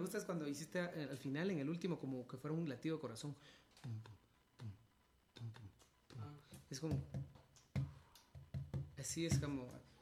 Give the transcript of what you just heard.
gusta es cuando hiciste al final, en el último, como que fuera un latido de corazón. Pum, pum, pum, pum, pum, pum. Es como... Así es como...